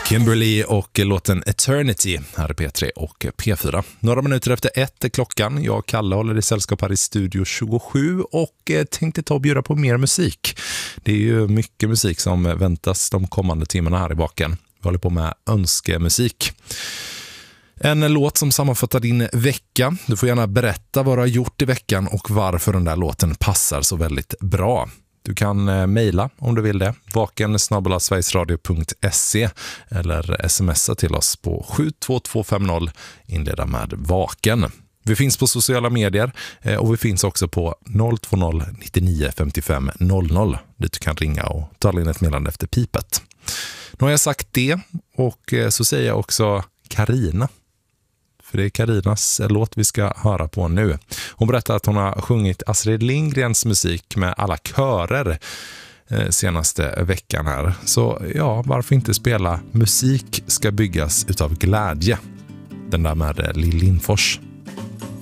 Kimberly och låten Eternity här i P3 och P4. Några minuter efter 1 är klockan. Jag och Kalle håller i sällskap här i Studio 27 och tänkte ta och bjuda på mer musik. Det är ju mycket musik som väntas de kommande timmarna här i baken. Vi håller på med önskemusik. En låt som sammanfattar din vecka. Du får gärna berätta vad du har gjort i veckan och varför den där låten passar så väldigt bra. Du kan mejla om du vill det. vaken@sverigesradio.se eller smsa till oss på 72250 inleda med vaken. Vi finns på sociala medier och vi finns också på 020 99 55 00 dit du kan ringa och tala in ett meddelande efter pipet. Nu har jag sagt det och så säger jag också Carina. För det är Karinas låt vi ska höra på nu. Hon berättar att hon har sjungit Astrid Lindgrens musik med alla körer senaste veckan här. Så ja, varför inte spela Musik ska byggas utav glädje? Den där med Lill Lindfors.